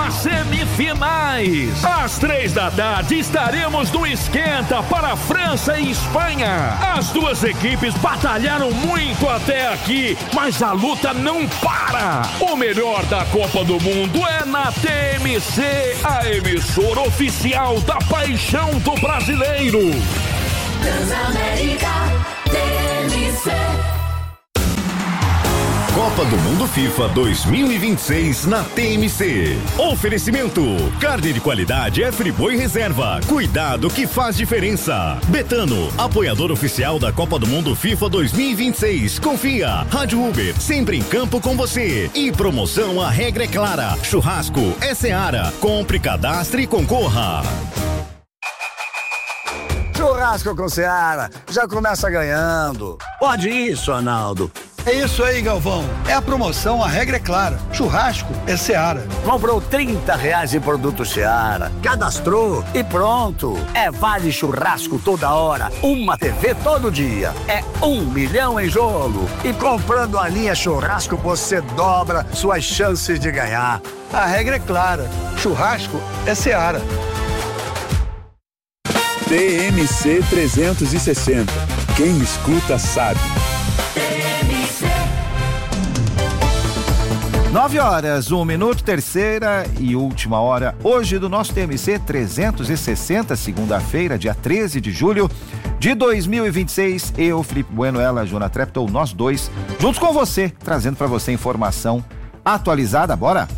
nas semifinais. Às 15h estaremos no Esquenta para França e Espanha. As duas equipes batalharam muito até aqui, mas a luta não para. O melhor da Copa do Mundo é na TMC, a emissora oficial da paixão do brasileiro. Transamérica TMC. Copa do Mundo FIFA 2026 na TMC. Oferecimento: carne de qualidade é Friboi Reserva. Cuidado que faz diferença. Betano, apoiador oficial da Copa do Mundo FIFA 2026. Confia. Rádio Uber, sempre em campo com você. E promoção, a regra é clara. Churrasco é Seara. Compre, cadastre e concorra. Churrasco com Seara, já começa ganhando. Pode isso, Arnaldo. É isso aí, Galvão. É a promoção, a regra é clara. Churrasco é Seara. Comprou R$30 em produto Seara, cadastrou e pronto. É vale churrasco toda hora, uma TV todo dia. É 1 milhão em jogo. E comprando a linha churrasco, você dobra suas chances de ganhar. A regra é clara. Churrasco é Seara. TMC 360. Quem escuta sabe. 9h, 1 minuto, terceira e última hora hoje do nosso TMC 360, segunda-feira, dia 13 de julho de 2026. Eu, Felipe Bueno, ela, Jona Treptow, nós dois, juntos com você, trazendo para você informação atualizada. Bora!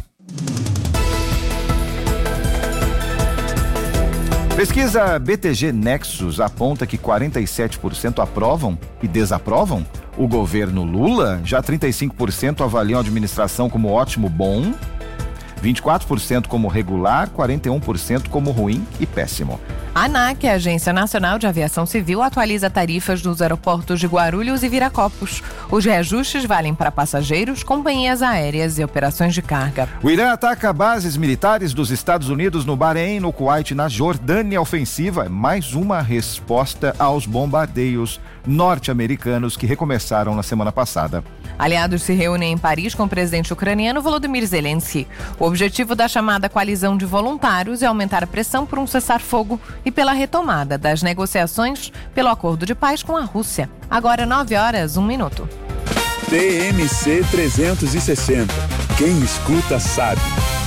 Pesquisa BTG Nexus aponta que 47% aprovam e desaprovam o governo Lula, já 35% avaliam a administração como ótimo, bom, 24% como regular, 41% como ruim e péssimo. A ANAC, a Agência Nacional de Aviação Civil, atualiza tarifas dos aeroportos de Guarulhos e Viracopos. Os reajustes valem para passageiros, companhias aéreas e operações de carga. O Irã ataca bases militares dos Estados Unidos no Bahrein, no Kuwait e na Jordânia. Ofensiva é mais uma resposta aos bombardeios norte-americanos que recomeçaram na semana passada. Aliados se reúnem em Paris com o presidente ucraniano Volodymyr Zelensky. O objetivo da chamada coalizão de voluntários é aumentar a pressão por um cessar-fogo e pela retomada das negociações pelo acordo de paz com a Rússia. Agora 9h, 1 minuto. TMC 360. Quem escuta sabe.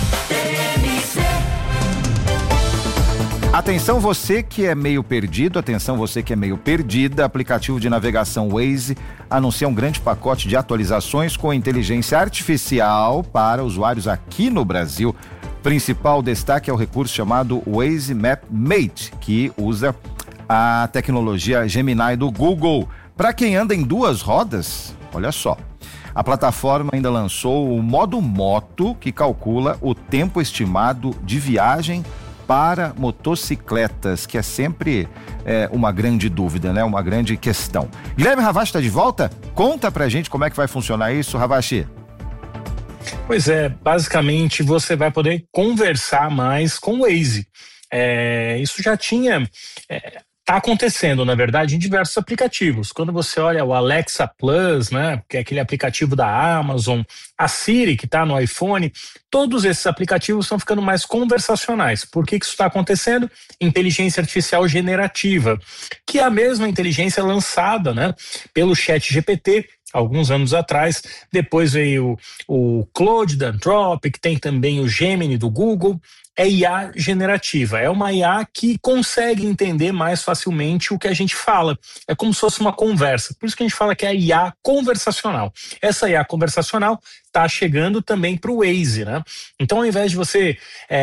Atenção você que é meio perdido, atenção você que é meio perdida, aplicativo de navegação Waze anuncia um grande pacote de atualizações com inteligência artificial para usuários aqui no Brasil. Principal destaque é o recurso chamado Waze Map Mate, que usa a tecnologia Gemini do Google. Para quem anda em duas rodas, olha só, a plataforma ainda lançou o modo moto, que calcula o tempo estimado de viagem para motocicletas, que é sempre uma grande dúvida, né? Uma grande questão. Guilherme Ravache está de volta? Conta pra gente como é que vai funcionar isso, Ravache. Pois é, basicamente você vai poder conversar mais com o Waze. Isso já tinha... Está acontecendo, na verdade, em diversos aplicativos. Quando você olha o Alexa Plus, né, que é aquele aplicativo da Amazon, a Siri, que está no iPhone, todos esses aplicativos estão ficando mais conversacionais. Por que isso está acontecendo? Inteligência artificial generativa, que é a mesma inteligência lançada, né, pelo ChatGPT, alguns anos atrás. Depois veio o Claude da Anthropic, tem também o Gemini do Google. É IA generativa, é uma IA que consegue entender mais facilmente o que a gente fala. É como se fosse uma conversa, por isso que a gente fala que é a IA conversacional. Essa IA conversacional está chegando também para o Waze, né? Então, ao invés de você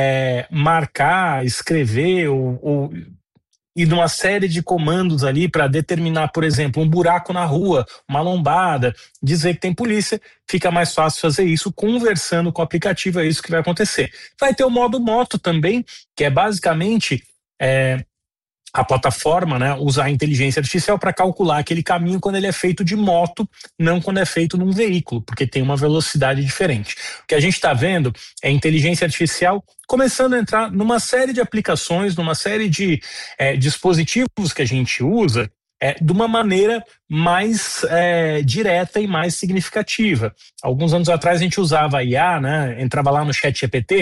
marcar, escrever ou ir numa série de comandos ali para determinar, por exemplo, um buraco na rua, uma lombada, dizer que tem polícia, fica mais fácil fazer isso conversando com o aplicativo, é isso que vai acontecer. Vai ter o modo moto também, que é basicamente a plataforma, né, usar a inteligência artificial para calcular aquele caminho quando ele é feito de moto, não quando é feito num veículo, porque tem uma velocidade diferente. O que a gente está vendo é inteligência artificial começando a entrar numa série de aplicações, numa série de dispositivos que a gente usa, de uma maneira mais direta e mais significativa. Alguns anos atrás a gente usava a IA, né, entrava lá no ChatGPT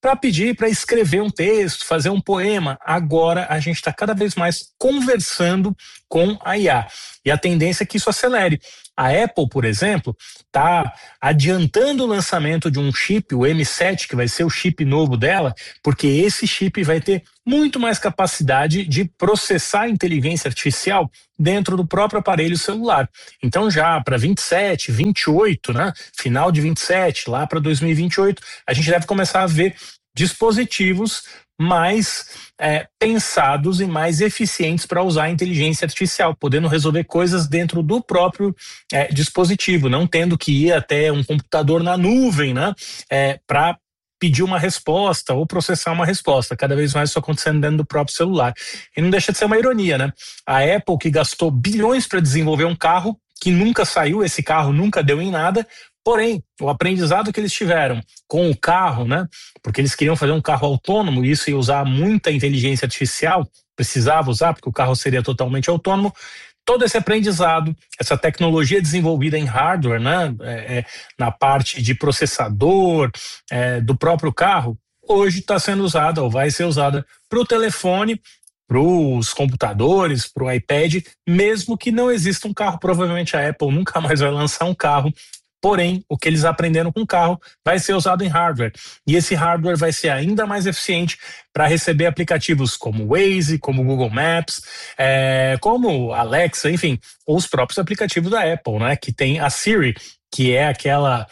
para pedir para escrever um texto, fazer um poema. Agora a gente está cada vez mais conversando com a IA. E a tendência é que isso acelere. A Apple, por exemplo, está adiantando o lançamento de um chip, o M7, que vai ser o chip novo dela, porque esse chip vai ter muito mais capacidade de processar a inteligência artificial dentro do próprio aparelho celular. Então já para 27, 28, né, final de 27, lá para 2028, a gente deve começar a ver dispositivos mais pensados e mais eficientes para usar a inteligência artificial, podendo resolver coisas dentro do próprio dispositivo, não tendo que ir até um computador na nuvem, né, para pedir uma resposta ou processar uma resposta. Cada vez mais isso acontecendo dentro do próprio celular. E não deixa de ser uma ironia, né? A Apple, que gastou bilhões para desenvolver um carro que nunca saiu, esse carro nunca deu em nada, porém, o aprendizado que eles tiveram com o carro, né? Porque eles queriam fazer um carro autônomo, e isso ia usar muita inteligência artificial, precisava usar, porque o carro seria totalmente autônomo. Todo esse aprendizado, essa tecnologia desenvolvida em hardware, né, na parte de processador do próprio carro, hoje está sendo usada ou vai ser usada para o telefone, para os computadores, para o iPad, mesmo que não exista um carro. Provavelmente a Apple nunca mais vai lançar um carro. Porém, o que eles aprenderam com o carro vai ser usado em hardware. E esse hardware vai ser ainda mais eficiente para receber aplicativos como o Waze, como o Google Maps, como Alexa, enfim, ou os próprios aplicativos da Apple, né? Que tem a Siri, que é aquela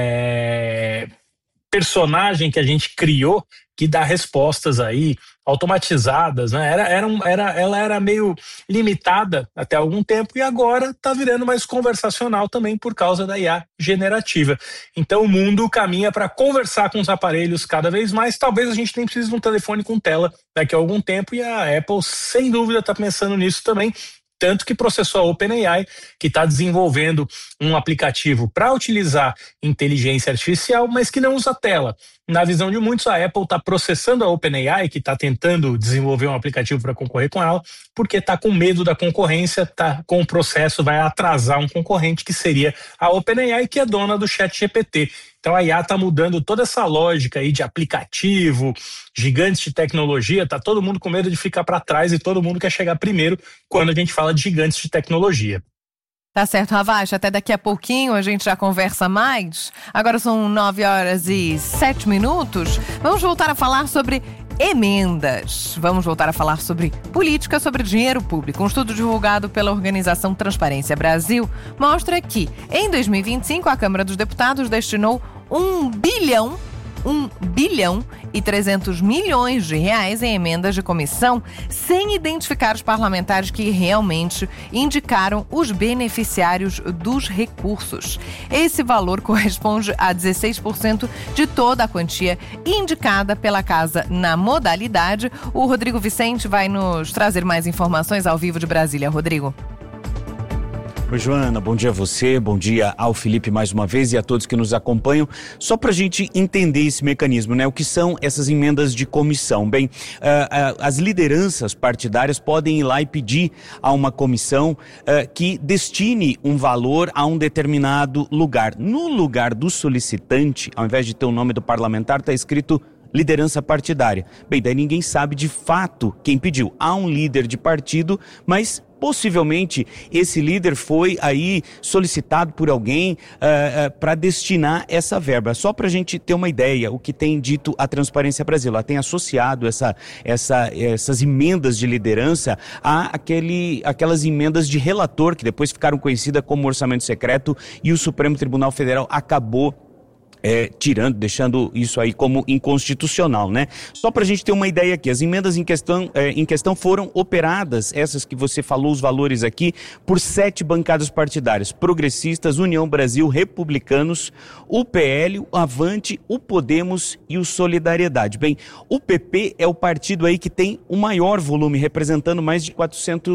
personagem que a gente criou que dá respostas aí automatizadas, né? Ela era meio limitada até algum tempo e agora está virando mais conversacional também por causa da IA generativa. Então o mundo caminha para conversar com os aparelhos cada vez mais. Talvez a gente nem precise de um telefone com tela daqui a algum tempo, e a Apple sem dúvida está pensando nisso também. Tanto que processou a OpenAI, que está desenvolvendo um aplicativo para utilizar inteligência artificial, mas que não usa tela. Na visão de muitos, a Apple está processando a OpenAI, que está tentando desenvolver um aplicativo para concorrer com ela, porque está com medo da concorrência, tá com o processo, vai atrasar um concorrente, que seria a OpenAI, que é dona do ChatGPT. Então a IA está mudando toda essa lógica aí de aplicativo, gigantes de tecnologia, tá todo mundo com medo de ficar para trás e todo mundo quer chegar primeiro quando a gente fala de gigantes de tecnologia. Tá certo, Ravach, até daqui a pouquinho a gente já conversa mais. Agora são 9h07. Vamos voltar a falar sobre emendas. Vamos voltar a falar sobre política, sobre dinheiro público. Um estudo divulgado pela organização Transparência Brasil mostra que, em 2025, a Câmara dos Deputados destinou 1 bilhão e 300 milhões de reais em emendas de comissão, sem identificar os parlamentares que realmente indicaram os beneficiários dos recursos. Esse valor corresponde a 16% de toda a quantia indicada pela casa na modalidade. O Rodrigo Vicente vai nos trazer mais informações ao vivo de Brasília. Rodrigo. Oi, Joana, bom dia a você, bom dia ao Felipe mais uma vez e a todos que nos acompanham. Só para a gente entender esse mecanismo, né? O que são essas emendas de comissão? Bem, as lideranças partidárias podem ir lá e pedir a uma comissão que destine um valor a um determinado lugar. No lugar do solicitante, ao invés de ter o nome do parlamentar, está escrito liderança partidária. Bem, daí ninguém sabe de fato quem pediu. Há um líder de partido, mas possivelmente esse líder foi aí solicitado por alguém para destinar essa verba. Só para a gente ter uma ideia, o que tem dito a Transparência Brasil, ela tem associado essas emendas de liderança a aquelas emendas de relator, que depois ficaram conhecidas como orçamento secreto, e o Supremo Tribunal Federal acabou deixando isso aí como inconstitucional, né? Só pra gente ter uma ideia aqui, as emendas em questão foram operadas, essas que você falou, os valores aqui, por 7 bancadas partidárias: Progressistas, União Brasil, Republicanos, o PL, o Avante, o Podemos e o Solidariedade. Bem, o PP é o partido aí que tem o maior volume, representando mais de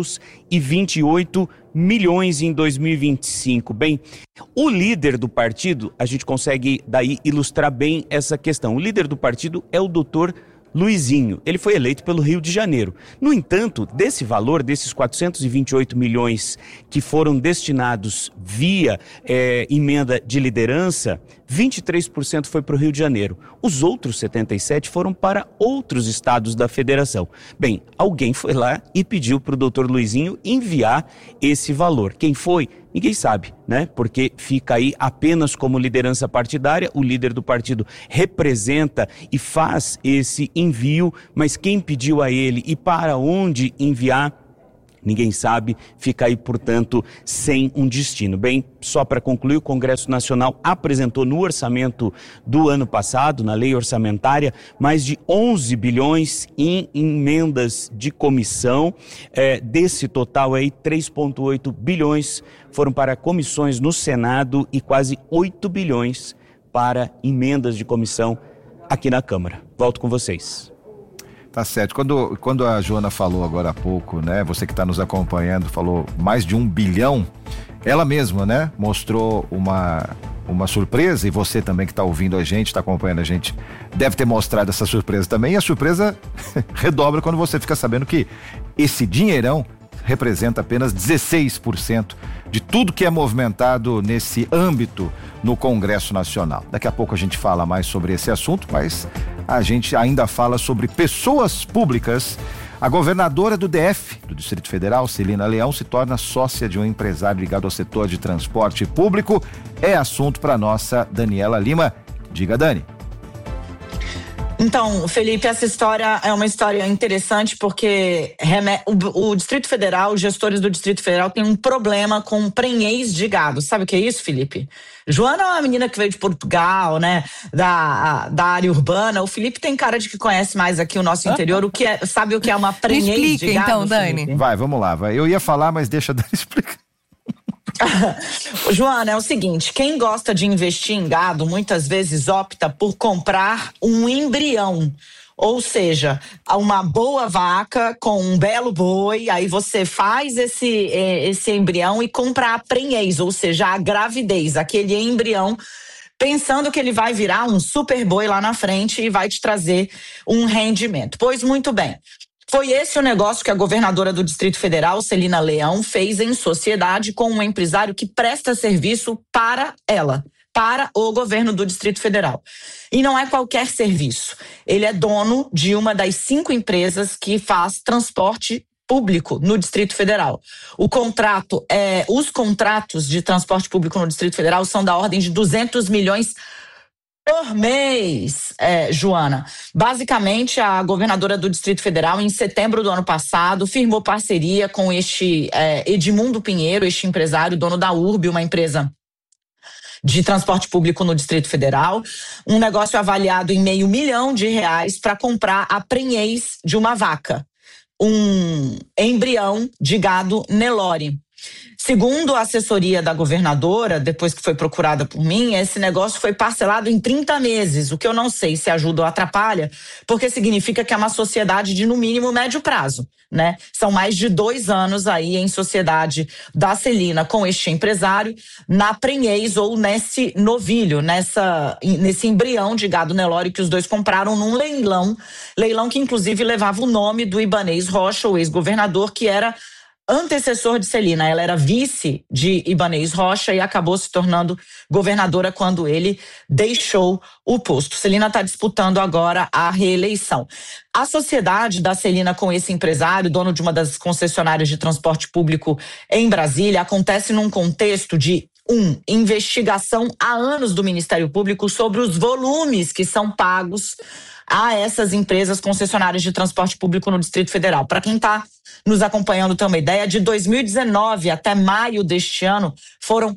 428 milhões em 2025. Bem, o líder do partido, a gente consegue daí ilustrar bem essa questão. O líder do partido é o doutor Luizinho. Ele foi eleito pelo Rio de Janeiro. No entanto, desse valor, desses 428 milhões que foram destinados via emenda de liderança, 23% foi para o Rio de Janeiro. Os outros 77% foram para outros estados da federação. Bem, alguém foi lá e pediu para o doutor Luizinho enviar esse valor. Quem foi? Ninguém sabe, né? Porque fica aí apenas como liderança partidária, o líder do partido representa e faz esse envio, mas quem pediu a ele e para onde enviar, ninguém sabe, fica aí, portanto, sem um destino. Bem, só para concluir, o Congresso Nacional apresentou no orçamento do ano passado, na lei orçamentária, mais de 11 bilhões em emendas de comissão. Desse total aí, 3,8 bilhões foram para comissões no Senado e quase 8 bilhões para emendas de comissão aqui na Câmara. Volto com vocês. Tá certo. Quando a Joana falou agora há pouco, né? Você que está nos acompanhando, falou mais de 1 bilhão. Ela mesma, né? Mostrou uma surpresa, e você também que está ouvindo a gente, está acompanhando a gente, deve ter mostrado essa surpresa também. E a surpresa redobra quando você fica sabendo que esse dinheirão representa apenas 16% de tudo que é movimentado nesse âmbito no Congresso Nacional. Daqui a pouco a gente fala mais sobre esse assunto, mas a gente ainda fala sobre pessoas públicas. A governadora do DF, do Distrito Federal, Celina Leão, se torna sócia de um empresário ligado ao setor de transporte público. É assunto para nossa Daniela Lima. Diga, Dani. Então, Felipe, essa história é uma história interessante porque o Distrito Federal, os gestores do Distrito Federal têm um problema com prenhez de gado. Sabe o que é isso, Felipe? Joana é uma menina que veio de Portugal, né, da área urbana. O Felipe tem cara de que conhece mais aqui o nosso interior. Sabe o que é uma prenhez de gado? Então, Dani. Felipe? Vai, vamos lá. Vai. Eu ia falar, mas deixa a Dani explicar. Joana, é o seguinte, quem gosta de investir em gado muitas vezes opta por comprar um embrião, ou seja, uma boa vaca com um belo boi, aí você faz esse embrião e compra a prenhez, ou seja, a gravidez, aquele embrião, pensando que ele vai virar um super boi lá na frente e vai te trazer um rendimento. Pois muito bem. Foi esse o negócio que a governadora do Distrito Federal, Celina Leão, fez em sociedade com um empresário que presta serviço para ela, para o governo do Distrito Federal. E não é qualquer serviço. Ele é dono de uma das 5 empresas que faz transporte público no Distrito Federal. Os contratos de transporte público no Distrito Federal são da ordem de 200 milhões por mês, Joana. Basicamente, a governadora do Distrito Federal, em setembro do ano passado, firmou parceria com este Edmundo Pinheiro, este empresário, dono da URB, uma empresa de transporte público no Distrito Federal, um negócio avaliado em R$500 mil para comprar a prenhez de uma vaca, um embrião de gado Nelore. Segundo a assessoria da governadora, depois que foi procurada por mim, esse negócio foi parcelado em 30 meses, o que eu não sei se ajuda ou atrapalha, porque significa que é uma sociedade de, no mínimo, médio prazo, né? São mais de 2 anos aí em sociedade da Celina com este empresário, na prenhez ou nesse novilho, nesse embrião de gado Nelore que os dois compraram num leilão que inclusive levava o nome do Ibanez Rocha, o ex-governador, que era antecessor de Celina. Ela era vice de Ibanez Rocha e acabou se tornando governadora quando ele deixou o posto. Celina está disputando agora a reeleição. A sociedade da Celina com esse empresário, dono de uma das concessionárias de transporte público em Brasília, acontece num contexto de investigação há anos do Ministério Público sobre os volumes que são pagos a essas empresas concessionárias de transporte público no Distrito Federal. Para quem está nos acompanhando ter uma ideia, de 2019 até maio deste ano, foram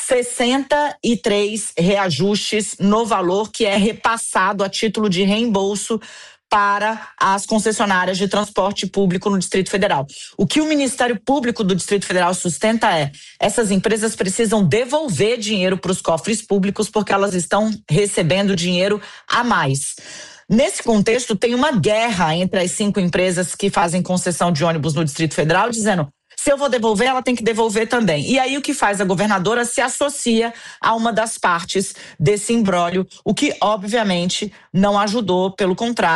63 reajustes no valor que é repassado a título de reembolso para as concessionárias de transporte público no Distrito Federal. O que o Ministério Público do Distrito Federal sustenta essas empresas precisam devolver dinheiro para os cofres públicos porque elas estão recebendo dinheiro a mais. Nesse contexto, tem uma guerra entre as 5 empresas que fazem concessão de ônibus no Distrito Federal, dizendo: se eu vou devolver, ela tem que devolver também. E aí o que faz? A governadora se associa a uma das partes desse imbróglio, o que obviamente não ajudou, pelo contrário,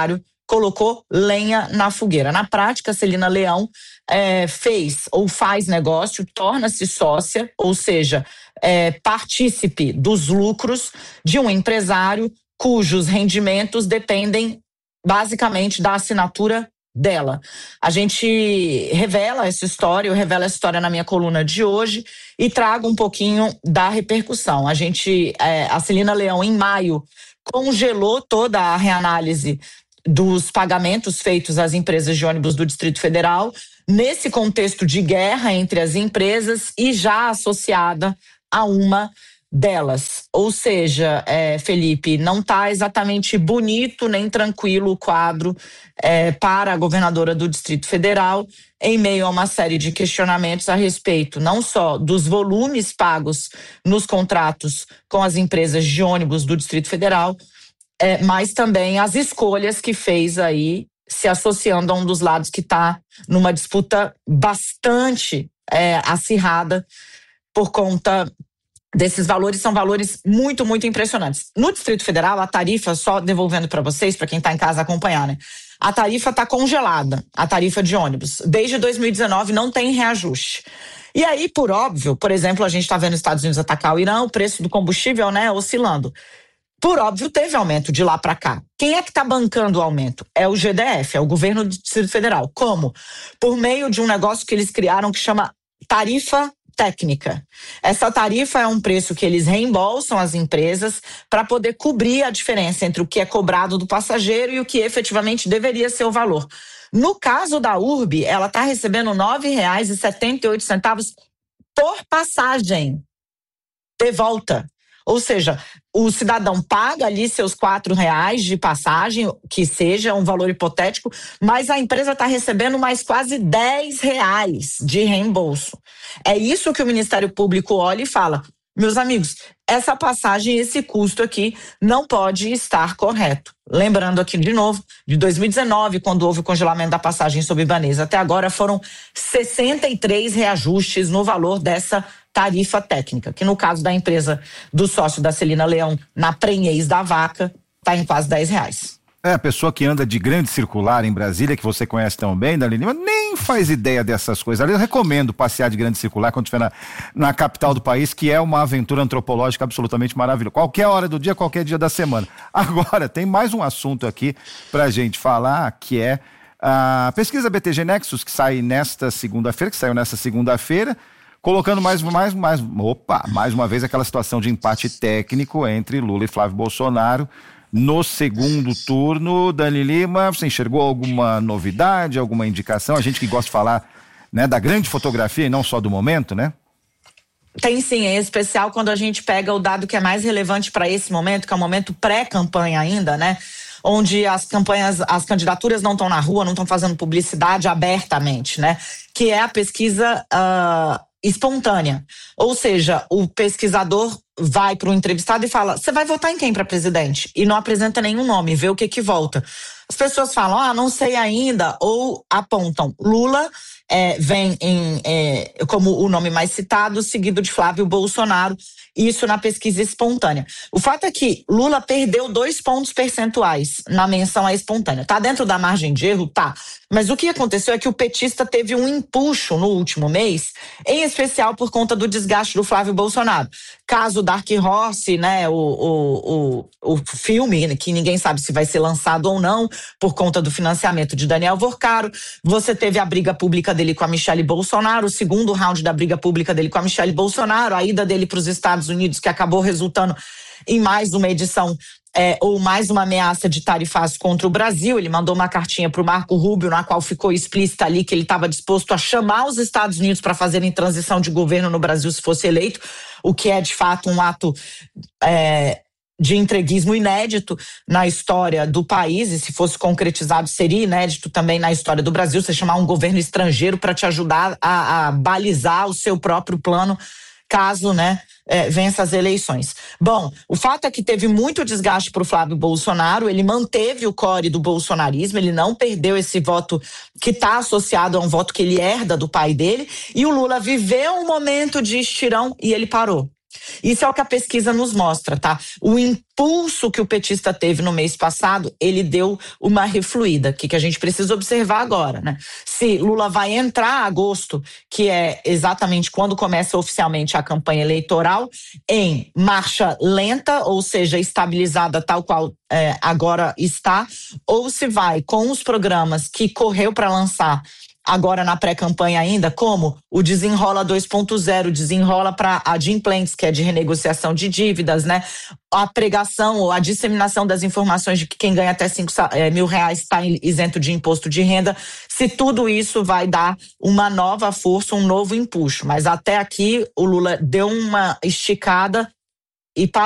colocou lenha na fogueira. Na prática, a Celina Leão fez ou faz negócio, torna-se sócia, ou seja, partícipe dos lucros de um empresário cujos rendimentos dependem basicamente da assinatura dela. A gente revela essa história, eu revelo essa história na minha coluna de hoje e trago um pouquinho da repercussão. A Celina Leão, em maio, congelou toda a reanálise dos pagamentos feitos às empresas de ônibus do Distrito Federal, nesse contexto de guerra entre as empresas e já associada a uma delas. Ou seja, Felipe, não está exatamente bonito nem tranquilo o quadro para a governadora do Distrito Federal, em meio a uma série de questionamentos a respeito não só dos volumes pagos nos contratos com as empresas de ônibus do Distrito Federal, mas também as escolhas que fez aí, se associando a um dos lados que está numa disputa bastante acirrada por conta desses valores. São valores muito, muito impressionantes. No Distrito Federal, a tarifa, só devolvendo para vocês, para quem está em casa acompanhar, né? A tarifa está congelada, a tarifa de ônibus. Desde 2019 não tem reajuste. E aí, por óbvio, por exemplo, a gente está vendo os Estados Unidos atacar o Irã, o preço do combustível, né, oscilando. Por óbvio, teve aumento de lá para cá. Quem é que está bancando o aumento? É o GDF, é o governo do Distrito Federal. Como? Por meio de um negócio que eles criaram que chama tarifa técnica. Essa tarifa é um preço que eles reembolsam às empresas para poder cobrir a diferença entre o que é cobrado do passageiro e o que efetivamente deveria ser o valor. No caso da URB, ela está recebendo R$ 9,78 por passagem de volta. Ou seja, o cidadão paga ali seus R$4 de passagem, que seja um valor hipotético, mas a empresa está recebendo mais quase R$10 de reembolso. É isso que o Ministério Público olha e fala: meus amigos, essa passagem, esse custo aqui não pode estar correto. Lembrando aqui de novo, de 2019, quando houve o congelamento da passagem sob Ibanez, até agora foram 63 reajustes no valor dessa tarifa técnica, que no caso da empresa do sócio da Celina Leão, na prenhez da vaca, está em quase R$10. A pessoa que anda de grande circular em Brasília, que você conhece tão bem, Dalila Lima, nem faz ideia dessas coisas. Eu recomendo passear de grande circular quando estiver na capital do país, que é uma aventura antropológica absolutamente maravilhosa. Qualquer hora do dia, qualquer dia da semana. Agora, tem mais um assunto aqui pra gente falar, que é a pesquisa BTG Nexus, que saiu nesta segunda-feira, colocando mais uma vez aquela situação de empate técnico entre Lula e Flávio Bolsonaro no segundo turno. Dani Lima, você enxergou alguma novidade, alguma indicação? A gente que gosta de falar, né, da grande fotografia e não só do momento, né? Tem sim, em especial quando a gente pega o dado que é mais relevante para esse momento, que é o momento pré-campanha ainda, né? Onde as candidaturas não estão na rua, não estão fazendo publicidade abertamente, né? Que é a pesquisa espontânea. Ou seja, o pesquisador vai para o entrevistado e fala: você vai votar em quem para presidente? E não apresenta nenhum nome, vê o que volta. As pessoas falam: não sei ainda, ou apontam Lula, vem como o nome mais citado, seguido de Flávio Bolsonaro, isso na pesquisa espontânea. O fato é que Lula perdeu 2 pontos percentuais na menção à espontânea. Tá dentro da margem de erro? Tá. Mas o que aconteceu é que o petista teve um empuxo no último mês, em especial por conta do desgaste do Flávio Bolsonaro. Caso Dark Horse, né, o filme, que ninguém sabe se vai ser lançado ou não, por conta do financiamento de Daniel Vorcaro. Você teve a briga pública dele com a Michelle Bolsonaro, o segundo round da briga pública dele com a Michelle Bolsonaro, a ida dele para os Estados Unidos, que acabou resultando em mais uma edição ou mais uma ameaça de tarifaço contra o Brasil. Ele mandou uma cartinha para o Marco Rubio, na qual ficou explícita ali que ele estava disposto a chamar os Estados Unidos para fazerem transição de governo no Brasil se fosse eleito, o que é de fato um ato de entreguismo inédito na história do país, e se fosse concretizado seria inédito também na história do Brasil, você chamar um governo estrangeiro para te ajudar a balizar o seu próprio plano caso, né, vença as eleições. Bom, o fato é que teve muito desgaste para o Flávio Bolsonaro, ele manteve o core do bolsonarismo, ele não perdeu esse voto que está associado a um voto que ele herda do pai dele, e o Lula viveu um momento de estirão e ele parou. Isso é o que a pesquisa nos mostra, tá? O impulso que o petista teve no mês passado, ele deu uma refluída, que a gente precisa observar agora, né? Se Lula vai entrar em agosto, que é exatamente quando começa oficialmente a campanha eleitoral, em marcha lenta, ou seja, estabilizada tal qual agora está, ou se vai com os programas que correu para lançar agora na pré-campanha ainda, como o Desenrola 2.0, Desenrola para Adimplentes, que é de renegociação de dívidas, né? A pregação ou a disseminação das informações de que quem ganha até R$5.000 está isento de imposto de renda, se tudo isso vai dar uma nova força, um novo empuxo. Mas até aqui o Lula deu uma esticada e